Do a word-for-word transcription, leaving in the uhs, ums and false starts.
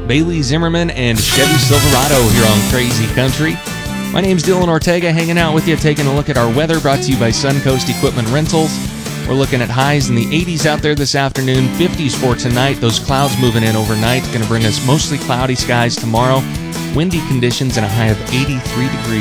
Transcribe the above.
Bailey Zimmerman and Chevy Silverado here on Crazy Country. My name's Dylan Ortega, hanging out with you, taking a look at our weather, brought to you by Suncoast Equipment Rentals. We're looking at highs in the eighties out there this afternoon, fifties for tonight. Those clouds moving in overnight, going to bring us mostly cloudy skies tomorrow. Windy conditions and a high of eighty-three degrees.